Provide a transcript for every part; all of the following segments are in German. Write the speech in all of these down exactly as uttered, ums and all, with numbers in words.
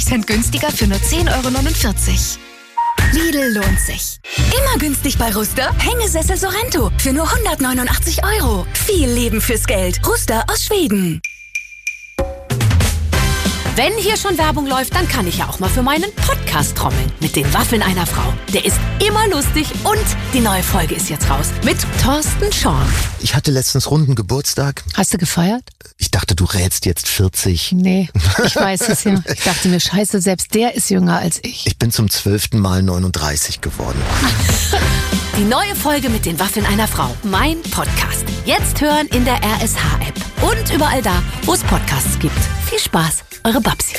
Cent günstiger für nur zehn Euro neunundvierzig. Lidl lohnt sich. Immer günstig bei Ruster. Hängesessel Sorrento für nur hundertneunundachtzig Euro. Viel Leben fürs Geld. Ruster aus Schweden. Wenn hier schon Werbung läuft, dann kann ich ja auch mal für meinen Podcast trommeln. Mit den Waffeln einer Frau. Der ist immer lustig und die neue Folge ist jetzt raus. Mit Thorsten Schorn. Ich hatte letztens runden Geburtstag. Hast du gefeiert? Ich dachte, du rätst jetzt vierzig. Nee, ich weiß es ja. Ich dachte mir, scheiße, selbst der ist jünger als ich. Ich bin zum zwölften Mal neununddreißig geworden. Die neue Folge mit den Waffeln einer Frau. Mein Podcast. Jetzt hören in der R S H-App. Und überall da, wo es Podcasts gibt. Viel Spaß, eure Babsi.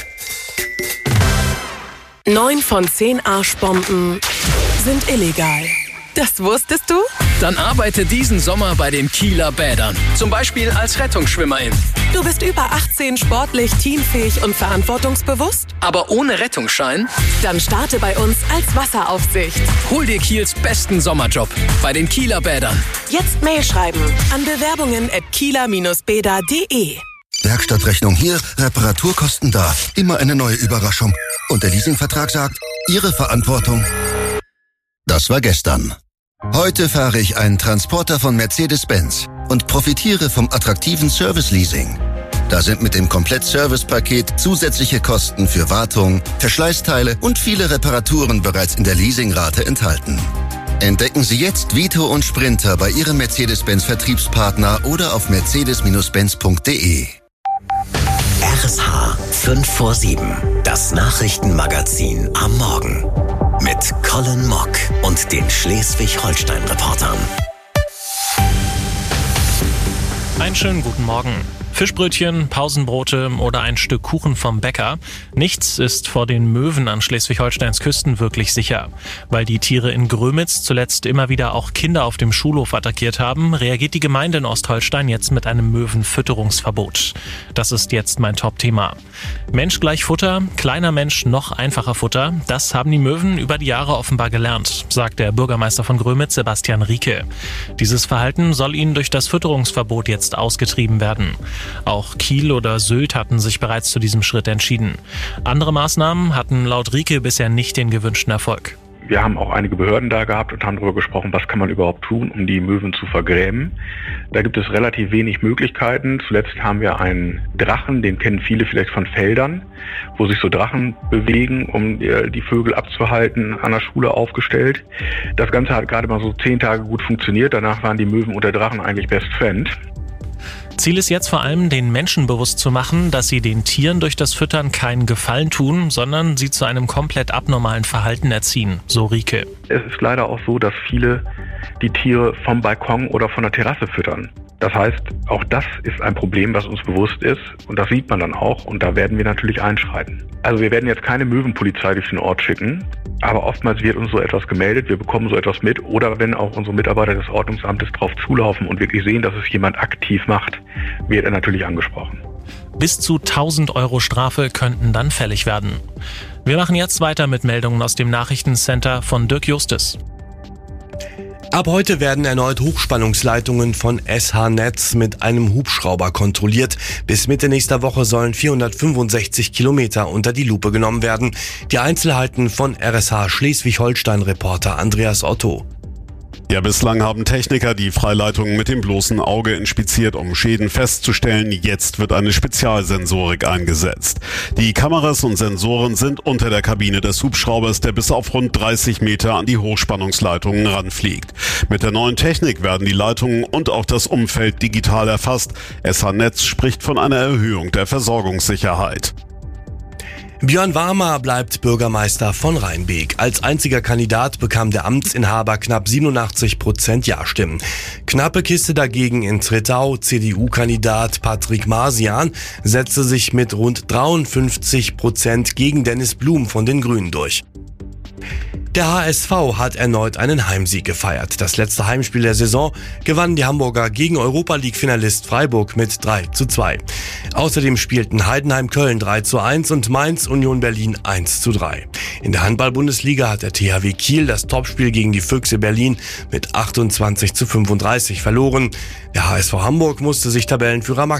Neun von zehn Arschbomben sind illegal. Das wusstest du? Dann arbeite diesen Sommer bei den Kieler Bädern. Zum Beispiel als Rettungsschwimmerin. Du bist über achtzehn, sportlich, teamfähig und verantwortungsbewusst? Aber ohne Rettungsschein? Dann starte bei uns als Wasseraufsicht. Hol dir Kiels besten Sommerjob bei den Kieler Bädern. Jetzt Mail schreiben an bewerbungen at kieler bäder punkt de. Werkstattrechnung hier, Reparaturkosten da. Immer eine neue Überraschung. Und der Leasingvertrag sagt, Ihre Verantwortung. Das war gestern. Heute fahre ich einen Transporter von Mercedes-Benz und profitiere vom attraktiven Service-Leasing. Da sind mit dem Komplett-Service-Paket zusätzliche Kosten für Wartung, Verschleißteile und viele Reparaturen bereits in der Leasingrate enthalten. Entdecken Sie jetzt Vito und Sprinter bei Ihrem Mercedes-Benz-Vertriebspartner oder auf mercedes Benz punkt de. R S H fünf vor sieben, das Nachrichtenmagazin am Morgen. Mit Colin Mock und den Schleswig-Holstein-Reportern. Einen schönen guten Morgen. Fischbrötchen, Pausenbrote oder ein Stück Kuchen vom Bäcker. Nichts ist vor den Möwen an Schleswig-Holsteins Küsten wirklich sicher. Weil die Tiere in Grömitz zuletzt immer wieder auch Kinder auf dem Schulhof attackiert haben, reagiert die Gemeinde in Ostholstein jetzt mit einem Möwenfütterungsverbot. Das ist jetzt mein Top-Thema. Mensch gleich Futter, kleiner Mensch noch einfacher Futter. Das haben die Möwen über die Jahre offenbar gelernt, sagt der Bürgermeister von Grömitz, Sebastian Rieke. Dieses Verhalten soll ihnen durch das Fütterungsverbot jetzt ausgetrieben werden. Auch Kiel oder Sylt hatten sich bereits zu diesem Schritt entschieden. Andere Maßnahmen hatten laut Rieke bisher nicht den gewünschten Erfolg. Wir haben auch einige Behörden da gehabt und haben darüber gesprochen, was kann man überhaupt tun, um die Möwen zu vergräben. Da gibt es relativ wenig Möglichkeiten. Zuletzt haben wir einen Drachen, den kennen viele vielleicht von Feldern, wo sich so Drachen bewegen, um die Vögel abzuhalten, an der Schule aufgestellt. Das Ganze hat gerade mal so zehn Tage gut funktioniert. Danach waren die Möwen und der Drachen eigentlich Best Friend. Ziel ist jetzt vor allem, den Menschen bewusst zu machen, dass sie den Tieren durch das Füttern keinen Gefallen tun, sondern sie zu einem komplett abnormalen Verhalten erziehen, so Rieke. Es ist leider auch so, dass viele die Tiere vom Balkon oder von der Terrasse füttern. Das heißt, auch das ist ein Problem, was uns bewusst ist und das sieht man dann auch und da werden wir natürlich einschreiten. Also wir werden jetzt keine Möwenpolizei durch den Ort schicken, aber oftmals wird uns so etwas gemeldet, wir bekommen so etwas mit oder wenn auch unsere Mitarbeiter des Ordnungsamtes drauf zulaufen und wirklich sehen, dass es jemand aktiv macht, wird er natürlich angesprochen. Bis zu tausend Euro Strafe könnten dann fällig werden. Wir machen jetzt weiter mit Meldungen aus dem Nachrichtencenter von Dirk Justus. Ab heute werden erneut Hochspannungsleitungen von S H-Netz mit einem Hubschrauber kontrolliert. Bis Mitte nächster Woche sollen vierhundertfünfundsechzig Kilometer unter die Lupe genommen werden. Die Einzelheiten von R S H Schleswig-Holstein-Reporter Andreas Otto. Ja, bislang haben Techniker die Freileitungen mit dem bloßen Auge inspiziert, um Schäden festzustellen. Jetzt wird eine Spezialsensorik eingesetzt. Die Kameras und Sensoren sind unter der Kabine des Hubschraubers, der bis auf rund dreißig Meter an die Hochspannungsleitungen ranfliegt. Mit der neuen Technik werden die Leitungen und auch das Umfeld digital erfasst. S H-Netz spricht von einer Erhöhung der Versorgungssicherheit. Björn Warmer bleibt Bürgermeister von Rheinbeek. Als einziger Kandidat bekam der Amtsinhaber knapp siebenundachtzig Prozent Ja-Stimmen. Knappe Kiste dagegen in Trittau. C D U-Kandidat Patrick Marsian setzte sich mit rund dreiundfünfzig Prozent gegen Dennis Blum von den Grünen durch. Der H S V hat erneut einen Heimsieg gefeiert. Das letzte Heimspiel der Saison gewannen die Hamburger gegen Europa-League-Finalist Freiburg mit drei zu zwei. Außerdem spielten Heidenheim-Köln drei zu eins und Mainz-Union Berlin eins zu drei. In der Handball-Bundesliga hat der T H W Kiel das Topspiel gegen die Füchse Berlin mit achtundzwanzig zu fünfunddreißig verloren. Der H S V Hamburg musste sich Tabellenführer